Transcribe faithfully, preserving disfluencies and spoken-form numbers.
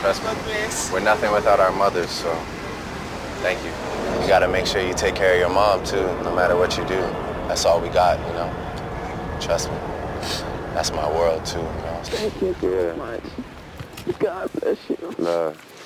Trust me. God bless. We're nothing without our mothers, so thank you. You gotta make sure you take care of your mom, too, no matter what you do. That's all we got, you know? Trust me. That's my world, too, you know? Thank you so Yeah. much. God bless you. Love.